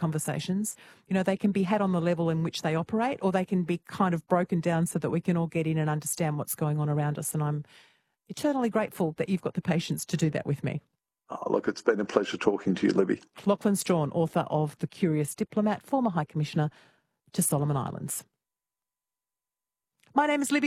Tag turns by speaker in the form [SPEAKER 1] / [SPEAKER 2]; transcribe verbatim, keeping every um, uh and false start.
[SPEAKER 1] conversations. You know, they can be had on the level in which they operate, or they can be kind of broken down so that we can all get in and understand what's going on around us. And I'm eternally grateful that you've got the patience to do that with me.
[SPEAKER 2] Oh, look, it's been a pleasure talking to you, Libby.
[SPEAKER 1] Lachlan Strachan, author of The Curious Diplomat, former High Commissioner to Solomon Islands. My name is Libby.